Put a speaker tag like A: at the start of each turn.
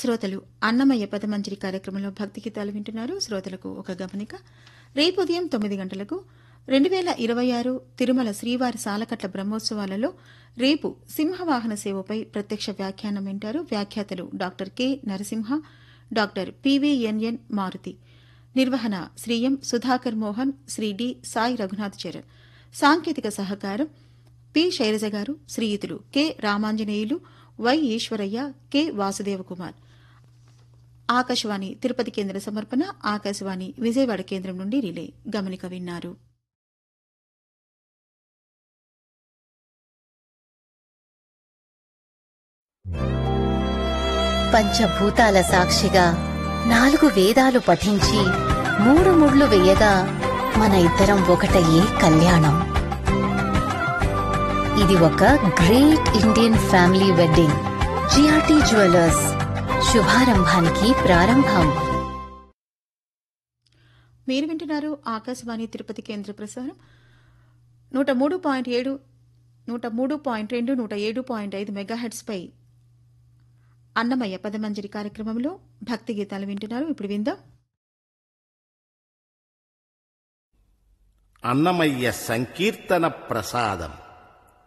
A: శ్రోతలు అన్నమయ్య పదమంజరి కార్యక్రమంలో భక్తి గీతాలు వింటున్నారు. శ్రోతలకు ఒక గమనిక. రేపు ఉదయం 9 గంటలకు 2026 తిరుమల శ్రీవారి సాలకట్ల బ్రహ్మోత్సవాలలో రేపు సింహవాహన సేవపై ప్రత్యక్ష వ్యాఖ్యానం వింటారు. వ్యాఖ్యాతలు doctor K Narasimha, doctor PVNN Maruti. నిర్వహణ శ్రీ ఎం సుధాకర్ మోహన్, శ్రీ డి సాయి రఘునాథ్ చరణ్. సాంకేతిక సహకారం పి శైలజ గారు, శ్రీయుతులు K Ramanjaneyulu, why Eshwaraiah, K Vasudevakumar. Akashvani Tirupati కేంద్ర సమర్పణ. ఆకాశవాణి విజయవాడ కేంద్రం నుండి రిలే. గమనిక విన్నారు.
B: పంచభూతాల సాక్షిగా 4 వేదాలు పఠించి 3 ముళ్ళు వేయగా మన ఇద్దరం ఒకటయ్యే కళ్యాణం. ఇది ఒక great Indian family wedding. GRT jewellers, శుభారంభానికి ప్రారంభం.
A: మీరు వింటున్నారు ఆకాశవాణి తిరుపతి కేంద్ర ప్రసారం 103.7, 103.2, 107.5 మెగాహెర్ట్జ్ పై అన్నమయ్య పదమంజరి కార్యక్రమంలో భక్తి గీతాలు వింటున్నారు. ఇప్పుడు విందాం.
C: అన్నమయ్య సంకీర్తన ప్రసాదం.